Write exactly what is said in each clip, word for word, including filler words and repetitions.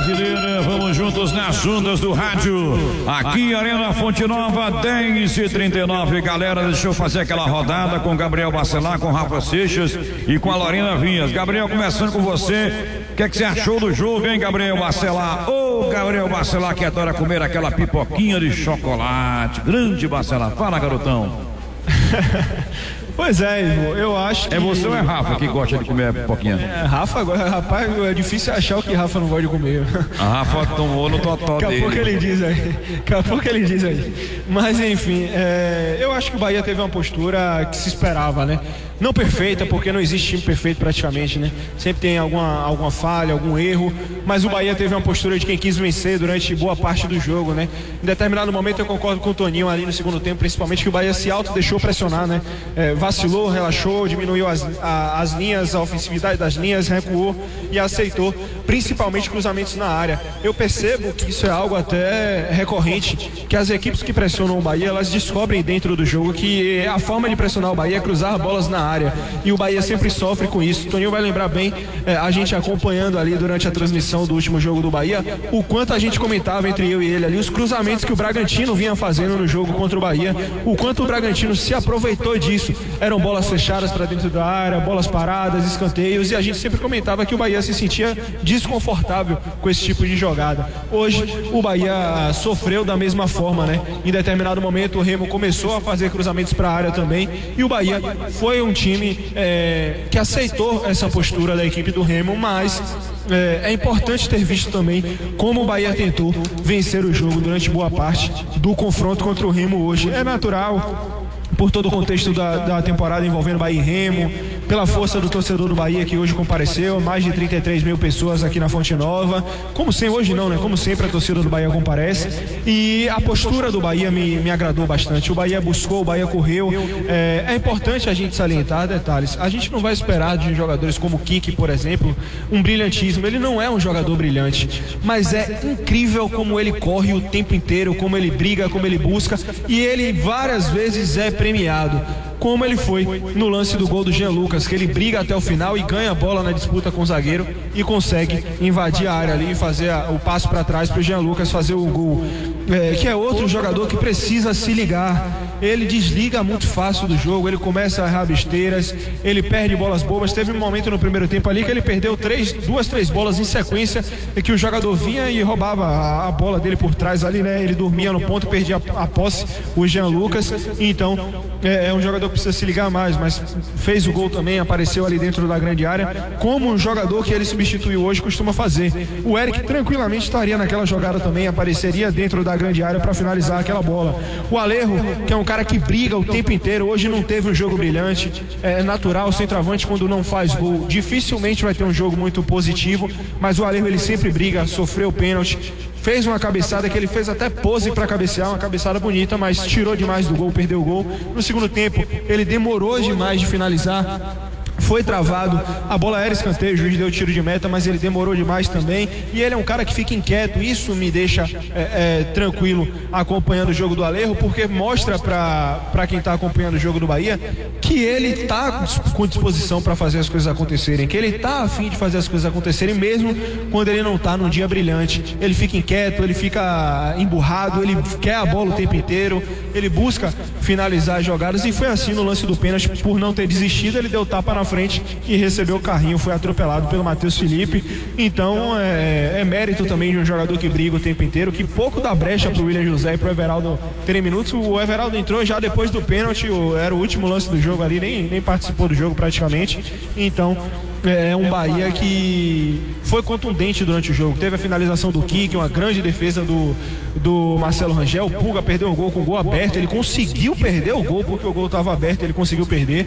Brasileira, vamos juntos nas ondas do rádio. Aqui, Arena Fonte Nova, dez e trinta e nove. Galera, deixa eu fazer aquela rodada com Gabriel Bacelar, com Rafa Seixas e com a Lorena Vinhas. Gabriel, começando com você. O que, é que você achou do jogo, hein, Gabriel Bacelar? Ô, Gabriel Bacelar, que adora comer aquela pipoquinha de chocolate. Grande Bacelar. Fala, garotão. Pois é, Ivo, eu acho que... É você ou é Rafa que gosta de comer a pipoquinha? É, Rafa agora, rapaz, é difícil achar o que Rafa não gosta de comer. A Rafa tomou no totó dele. Daqui a pouco ele diz aí, daqui a pouco ele diz aí. Mas enfim, é, eu acho que o Bahia teve uma postura que se esperava, né? Não perfeita, porque não existe time perfeito praticamente, né? Sempre tem alguma, alguma falha, algum erro, mas o Bahia teve uma postura de quem quis vencer durante boa parte do jogo, né? Em determinado momento eu concordo com o Toninho ali no segundo tempo, principalmente que o Bahia se auto deixou pressionar, né? É, vacilou, relaxou, diminuiu as, a, as linhas, a ofensividade das linhas, recuou e aceitou, principalmente cruzamentos na área. Eu percebo que isso é algo até recorrente, que as equipes que pressionam o Bahia, elas descobrem dentro do jogo que a forma de pressionar o Bahia é cruzar bolas na área. área, e o Bahia sempre sofre com isso. O Toninho vai lembrar bem, é, a gente acompanhando ali durante a transmissão do último jogo do Bahia, o quanto a gente comentava entre eu e ele ali, os cruzamentos que o Bragantino vinha fazendo no jogo contra o Bahia, o quanto o Bragantino se aproveitou disso. Eram bolas fechadas para dentro da área, bolas paradas, escanteios, e a gente sempre comentava que o Bahia se sentia desconfortável com esse tipo de jogada. Hoje o Bahia sofreu da mesma forma, né? Em determinado momento o Remo começou a fazer cruzamentos para a área também, e o Bahia foi um time é, que aceitou essa postura da equipe do Remo, mas é, é importante ter visto também como o Bahia tentou vencer o jogo durante boa parte do confronto contra o Remo hoje. É natural, por todo o contexto da, da temporada envolvendo Bahia e Remo, pela força do torcedor do Bahia que hoje compareceu, mais de trinta e três mil pessoas aqui na Fonte Nova, como sempre, hoje não, né? Como sempre a torcida do Bahia comparece, e a postura do Bahia me, me agradou bastante. O Bahia buscou, o Bahia correu. É, é importante a gente salientar detalhes. A gente não vai esperar de jogadores como o Kiki, por exemplo, um brilhantismo. Ele não é um jogador brilhante, mas é incrível como ele corre o tempo inteiro, como ele briga, como ele busca, e ele várias vezes é premiado, como ele foi no lance do gol do Jean Lucas, que ele briga até o final e ganha a bola na disputa com o zagueiro e consegue invadir a área ali e fazer a, o passo para trás para o Jean Lucas fazer o gol, é, que é outro jogador que precisa se ligar. Ele desliga muito fácil do jogo, ele começa a errar besteiras, ele perde bolas bobas. Teve um momento no primeiro tempo ali que ele perdeu três, duas, três bolas em sequência, e que o jogador vinha e roubava a, a bola dele por trás ali, né? Ele dormia no ponto e perdia a, a posse, o Jean Lucas. Então é, é um jogador que precisa se ligar mais, mas fez o gol também, apareceu ali dentro da grande área, como um jogador que ele substituiu hoje costuma fazer. O Eric tranquilamente estaria naquela jogada também, apareceria dentro da grande área para finalizar aquela bola. O Alejo, que é um cara que briga o tempo inteiro, hoje não teve um jogo brilhante. É natural, o centroavante quando não faz gol dificilmente vai ter um jogo muito positivo, mas o Alejo ele sempre briga, sofreu pênalti, fez uma cabeçada que ele fez até pose para cabecear, uma cabeçada bonita, mas tirou demais do gol, perdeu o gol. No segundo tempo ele demorou demais de finalizar, foi travado, a bola era escanteio, o juiz deu tiro de meta, mas ele demorou demais também, e ele é um cara que fica inquieto. Isso me deixa é, é, tranquilo acompanhando o jogo do Alejo, porque mostra para quem está acompanhando o jogo do Bahia que ele está com disposição para fazer as coisas acontecerem, que ele está a fim de fazer as coisas acontecerem, mesmo quando ele não está num dia brilhante. Ele fica inquieto, ele fica emburrado, ele quer a bola o tempo inteiro, ele busca finalizar as jogadas, e foi assim no lance do pênalti. Por não ter desistido, ele deu tapa na frente e recebeu o carrinho, foi atropelado pelo Matheus Felipe. Então é, é mérito também de um jogador que briga o tempo inteiro, que pouco dá brecha pro William José e pro Everaldo terem minutos. O Everaldo entrou já depois do pênalti, era o último lance do jogo ali, nem, nem participou do jogo praticamente. Então é um Bahia que foi contundente durante o jogo. Teve a finalização do Kiki, uma grande defesa do, do Marcelo Rangel. O Pulga perdeu o gol com o gol aberto, ele conseguiu perder o gol porque o gol estava aberto, ele conseguiu perder.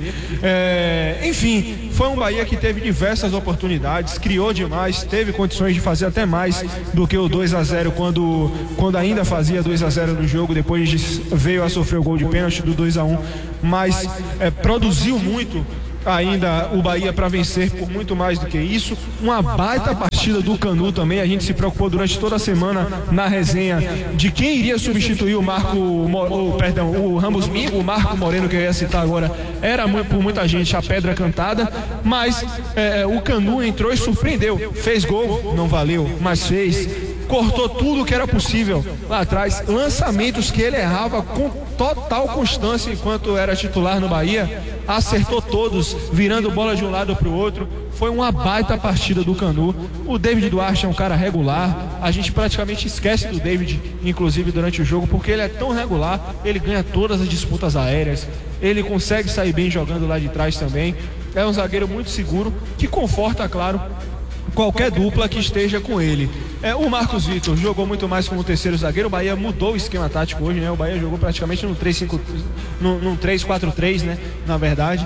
É, enfim, foi um Bahia que teve diversas oportunidades, criou demais, teve condições de fazer até mais do que o dois a zero quando, quando ainda fazia dois a zero no jogo, depois veio a sofrer o gol de pênalti do dois a um, mas é, produziu muito ainda o Bahia para vencer por muito mais do que isso. Uma baita partida do Canu também. A gente se preocupou durante toda a semana na resenha de quem iria substituir o Marco, o, perdão, o Ramos Mingo, o Marco Moreno, que eu ia citar agora. Era por muita gente a pedra cantada, mas é, o Canu entrou e surpreendeu. Fez gol, não valeu, mas fez. Cortou tudo que era possível lá atrás. Lançamentos que ele errava com total constância enquanto era titular no Bahia. Acertou todos, virando bola de um lado para o outro. Foi uma baita partida do Canu. O David Duarte é um cara regular. A gente praticamente esquece do David, inclusive durante o jogo, porque ele é tão regular. Ele ganha todas as disputas aéreas. Ele consegue sair bem jogando lá de trás também. É um zagueiro muito seguro, que conforta, claro, qualquer dupla que esteja com ele. É, o Marcos Vitor jogou muito mais como terceiro zagueiro. O Bahia mudou o esquema tático hoje, né? O Bahia jogou praticamente no três cinco, no, no três quatro três, né? Na verdade,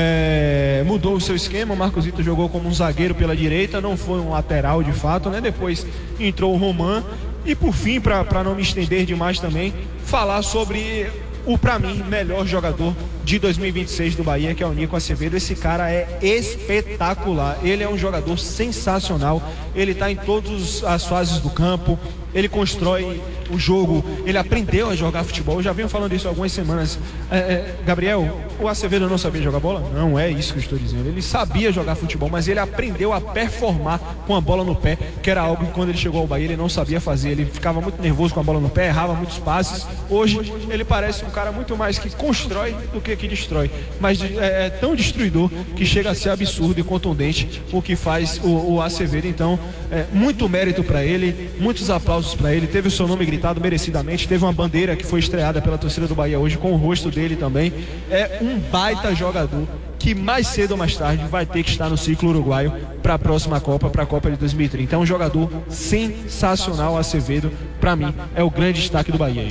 é, mudou o seu esquema. O Marcos Vitor jogou como um zagueiro pela direita, não foi um lateral de fato, né? Depois entrou o Roman. E por fim, para não me estender demais também, falar sobre o, para mim, melhor jogador de dois mil e vinte e seis do Bahia, que é o Nico Acevedo. Esse cara é espetacular. Ele é um jogador sensacional. Ele está em todas as fases do campo. Ele constrói o jogo. Ele aprendeu a jogar futebol. Eu já venho falando isso há algumas semanas. É, é, Gabriel, o Acevedo não sabia jogar bola? Não é isso que eu estou dizendo. Ele sabia jogar futebol, mas ele aprendeu a performar com a bola no pé, que era algo que quando ele chegou ao Bahia ele não sabia fazer. Ele ficava muito nervoso com a bola no pé, errava muitos passes. Hoje ele parece um cara muito mais que constrói do que que destrói. Mas é, é tão destruidor que chega a ser absurdo e contundente o que faz o, o Acevedo. Então, é, muito mérito para ele, muitos aplausos para ele. Teve o seu nome gritado merecidamente. Teve uma bandeira que foi estreada pela torcida do Bahia hoje com o rosto dele também. É um baita jogador que mais cedo ou mais tarde vai ter que estar no ciclo uruguaio para a próxima Copa, para a Copa de dois mil e trinta. É um jogador sensacional. Acevedo, para mim, é o grande destaque do Bahia.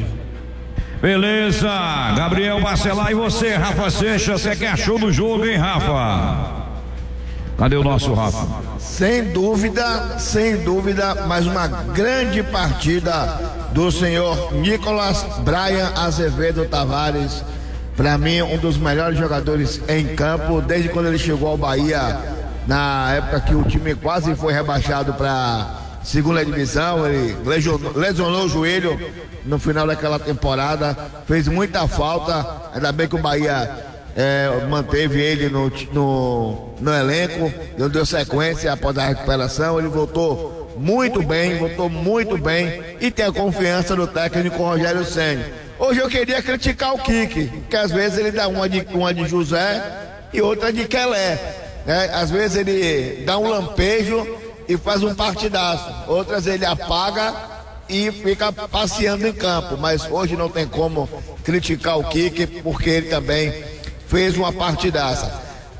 Beleza, Gabriel Bacelar. E você, Rafa Seixas, você que achou do jogo, hein, Rafa? Cadê o nosso Rafa? Sem dúvida, sem dúvida, mais uma grande partida do senhor Nicolas Brian Azevedo Tavares. Para mim, um dos melhores jogadores em campo, desde quando ele chegou ao Bahia, na época que o time quase foi rebaixado para segunda divisão. Ele lesionou, lesionou o joelho no final daquela temporada, fez muita falta. Ainda bem que o Bahia É, manteve ele no, no, no elenco, ele deu sequência após a recuperação. Ele voltou muito bem, voltou muito bem e tem a confiança do técnico Rogério Ceni. Hoje eu queria criticar o Kiki, que às vezes ele dá uma de, uma de José e outra de Kelé, né? Às vezes ele dá um lampejo e faz um partidaço, outras ele apaga e fica passeando em campo. Mas hoje não tem como criticar o Kiki, porque ele também fez uma partidaça.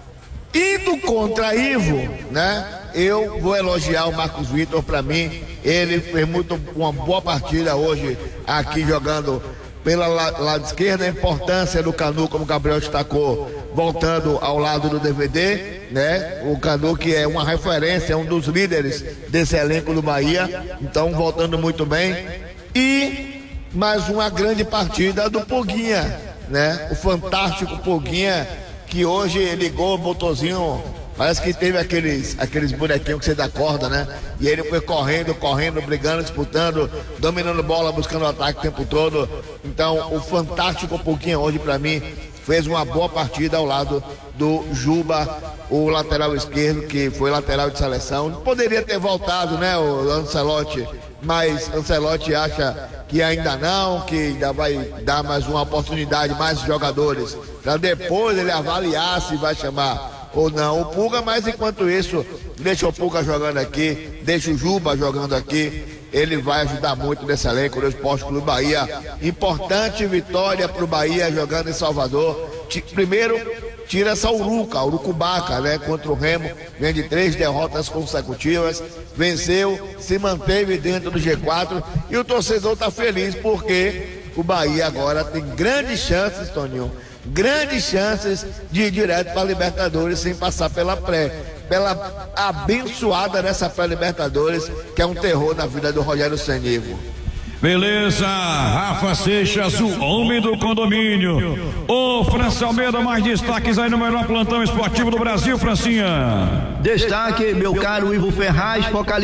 Indo contra Ivo, né? Eu vou elogiar o Marcos Vitor. Para mim, ele fez muito, uma boa partida hoje aqui jogando pela lado esquerdo. A importância do Canu, como o Gabriel destacou, voltando ao lado do D V D, né? O Canu, que é uma referência, é um dos líderes desse elenco do Bahia, então voltando muito bem. E mais uma grande partida do Poguinha, né? O fantástico Poguinha, que hoje ligou o motorzinho, parece que teve aqueles, aqueles bonequinhos que você dá corda, né? E ele foi correndo, correndo, brigando, disputando, dominando bola, buscando o ataque o tempo todo. Então, o fantástico Poguinha hoje, para mim, fez uma boa partida ao lado do Juba, o lateral esquerdo, que foi lateral de seleção. Poderia ter voltado, né, o Ancelotti, mas Ancelotti acha que ainda não, que ainda vai dar mais uma oportunidade, mais jogadores, para depois ele avaliar se vai chamar ou não o Puga. Mas enquanto isso, deixa o Puga jogando aqui, deixa o Juba jogando aqui. Ele vai ajudar muito nesse elenco do Esporte Clube Bahia. Importante vitória para o Bahia jogando em Salvador. Primeiro, tira essa Uruca, Urucubaca, né? Contra o Remo, vem de três derrotas consecutivas, venceu, se manteve dentro do G quatro e o torcedor está feliz porque o Bahia agora tem grandes chances, Toninho, grandes chances de ir direto para a Libertadores sem passar pela pré. Pela abençoada nessa pré-Libertadores, que é um terror na vida do Rogério Ceni. Beleza, Rafa Seixas, o homem do condomínio. Ô, França Almeida, mais destaques aí no melhor plantão esportivo do Brasil, Francinha. Destaque, meu caro Ivo Ferraz, focalizado.